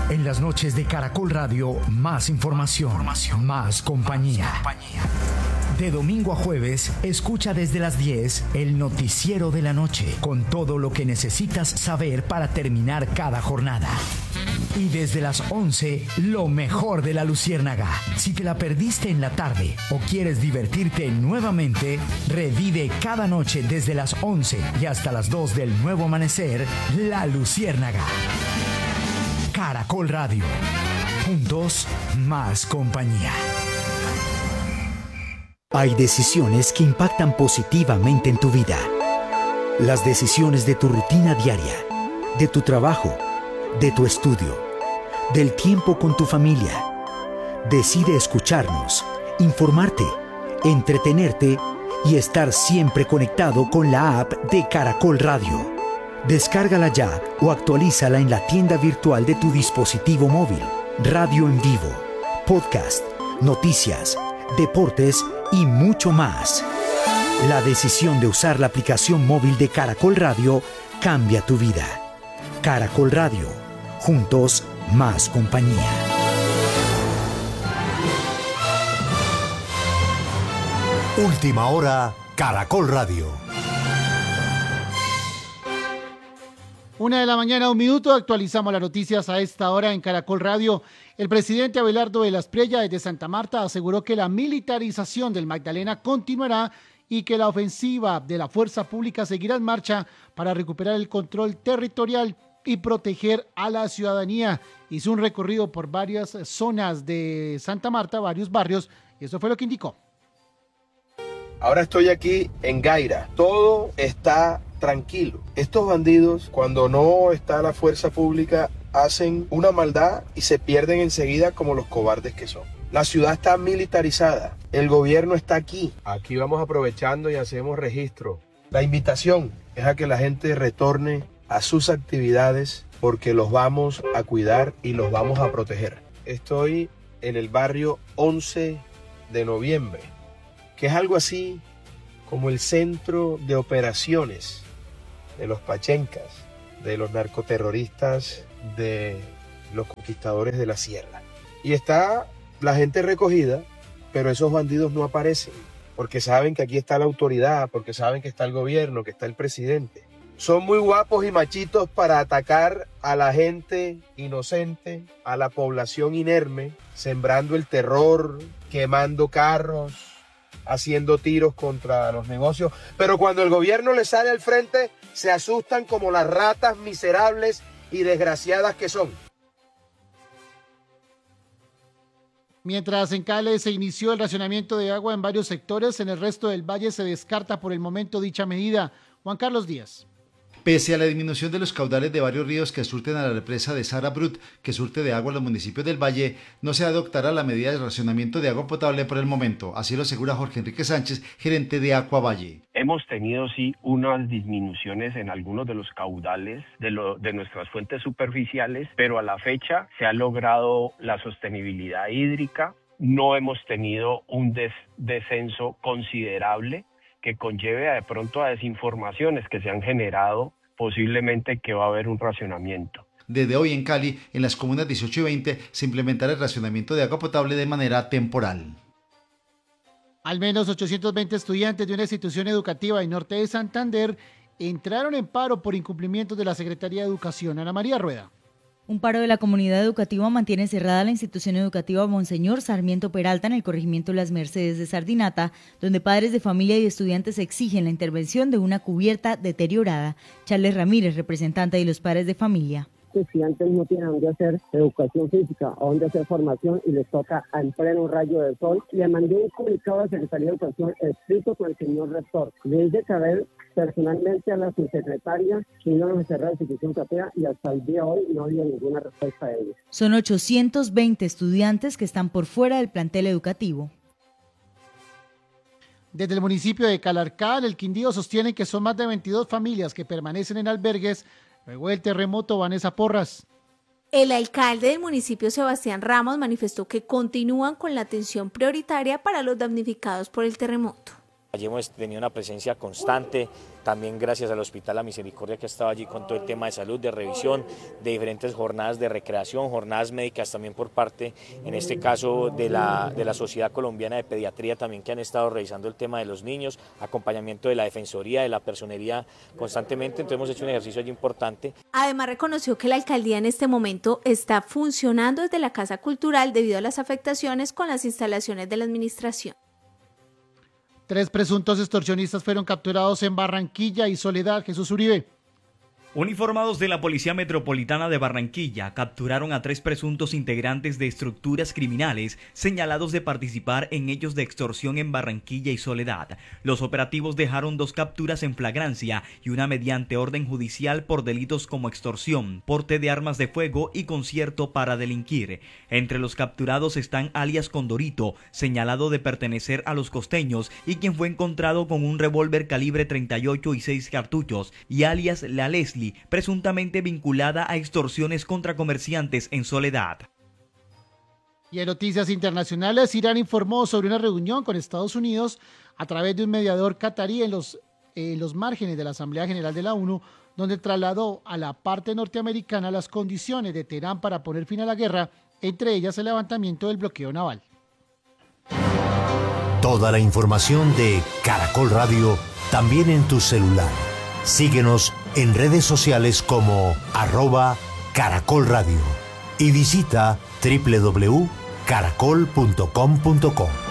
En las noches de Caracol Radio, más información, más compañía. De domingo a jueves, escucha desde las 10 el noticiero de la noche, con todo lo que necesitas saber para terminar cada jornada. Y desde las 11, lo mejor de La Luciérnaga. Si te la perdiste en la tarde o quieres divertirte nuevamente, revive cada noche desde las 11 y hasta las 2 del nuevo amanecer, La Luciérnaga. Caracol Radio. Juntos, más compañía. Hay decisiones que impactan positivamente en tu vida. Las decisiones de tu rutina diaria, de tu trabajo, de tu estudio, del tiempo con tu familia. Decide escucharnos, informarte, entretenerte y estar siempre conectado con la app de Caracol Radio. Descárgala ya o actualízala en la tienda virtual de tu dispositivo móvil. Radio en vivo, podcast, noticias, deportes y mucho más. La decisión de usar la aplicación móvil de Caracol Radio cambia tu vida. Caracol Radio. Juntos, más compañía. Última hora, Caracol Radio. 1:00 a.m, actualizamos las noticias a esta hora en Caracol Radio. El presidente Abelardo de la Espriella desde Santa Marta aseguró que la militarización del Magdalena continuará y que la ofensiva de la fuerza pública seguirá en marcha para recuperar el control territorial y proteger a la ciudadanía. Hizo un recorrido por varias zonas de Santa Marta, varios barrios, y eso fue lo que indicó. Ahora estoy aquí en Gaira. Todo está tranquilo. Estos bandidos, cuando no está la fuerza pública, hacen una maldad y se pierden enseguida como los cobardes que son. La ciudad está militarizada. El gobierno está aquí. Aquí vamos aprovechando y hacemos registro. La invitación es a que la gente retorne a sus actividades porque los vamos a cuidar y los vamos a proteger. Estoy en el barrio 11 de noviembre, que es algo así como el centro de operaciones de los pachencas, de los narcoterroristas, de los conquistadores de la sierra. Y está la gente recogida, pero esos bandidos no aparecen, porque saben que aquí está la autoridad, porque saben que está el gobierno, que está el presidente. Son muy guapos y machitos para atacar a la gente inocente, a la población inerme, sembrando el terror, quemando carros, haciendo tiros contra los negocios. Pero cuando el gobierno les sale al frente, se asustan como las ratas miserables y desgraciadas que son. Mientras en Cali se inició el racionamiento de agua en varios sectores, en el resto del valle se descarta por el momento dicha medida. Juan Carlos Díaz. Pese a la disminución de los caudales de varios ríos que surten a la represa de Sara Brut, que surte de agua a los municipios del valle, no se adoptará la medida de racionamiento de agua potable por el momento. Así lo asegura Jorge Enrique Sánchez, gerente de Aqua Valle. Hemos tenido sí unas disminuciones en algunos de los caudales de nuestras fuentes superficiales, pero a la fecha se ha logrado la sostenibilidad hídrica. No hemos tenido un descenso considerable que conlleve de pronto a desinformaciones que se han generado, posiblemente que va a haber un racionamiento. Desde hoy en Cali, en las comunas 18 y 20, se implementará el racionamiento de agua potable de manera temporal. Al menos 820 estudiantes de una institución educativa en norte de Santander entraron en paro por incumplimientos de la Secretaría de Educación. Ana María Rueda. Un paro de la comunidad educativa mantiene cerrada la institución educativa Monseñor Sarmiento Peralta en el corregimiento Las Mercedes de Sardinata, donde padres de familia y estudiantes exigen la intervención de una cubierta deteriorada. Charles Ramírez, representante de los padres de familia. Estudiantes no tienen dónde hacer educación física o dónde hacer formación y les toca en pleno rayo del sol. Le mandé un comunicado a la Secretaría de Educación escrito con el señor rector. Le hice saber personalmente a la subsecretaria que iban a cerrar la institución educativa y hasta el día de hoy no había ninguna respuesta de ellos. Son 820 estudiantes que están por fuera del plantel educativo. Desde el municipio de Calarcá, el Quindío, sostienen que son más de 22 familias que permanecen en albergues luego del terremoto. Vanessa Porras. El alcalde del municipio, Sebastián Ramos, manifestó que continúan con la atención prioritaria para los damnificados por el terremoto. Allí hemos tenido una presencia constante, también gracias al Hospital La Misericordia que ha estado allí con todo el tema de salud, de revisión, de diferentes jornadas de recreación, jornadas médicas también por parte, en este caso, de la Sociedad Colombiana de Pediatría también, que han estado revisando el tema de los niños, acompañamiento de la Defensoría, de la Personería constantemente, entonces hemos hecho un ejercicio allí importante. Además reconoció que la alcaldía en este momento está funcionando desde la Casa Cultural debido a las afectaciones con las instalaciones de la administración. 3 presuntos extorsionistas fueron capturados en Barranquilla y Soledad. Jesús Uribe. Uniformados de la Policía Metropolitana de Barranquilla capturaron a 3 presuntos integrantes de estructuras criminales señalados de participar en hechos de extorsión en Barranquilla y Soledad. Los operativos dejaron 2 capturas en flagrancia y una mediante orden judicial por delitos como extorsión, porte de armas de fuego y concierto para delinquir. Entre los capturados están alias Condorito, señalado de pertenecer a los costeños y quien fue encontrado con un revólver calibre 38 y 6 cartuchos, y alias La Leslie, presuntamente vinculada a extorsiones contra comerciantes en Soledad. Y en noticias internacionales, Irán informó sobre una reunión con Estados Unidos a través de un mediador catarí en los márgenes de la Asamblea General de la ONU, donde trasladó a la parte norteamericana las condiciones de Teherán para poner fin a la guerra, entre ellas el levantamiento del bloqueo naval. Toda la información de Caracol Radio también en tu celular. Síguenos en redes sociales como @Caracol Radio y visita www.caracol.com.co.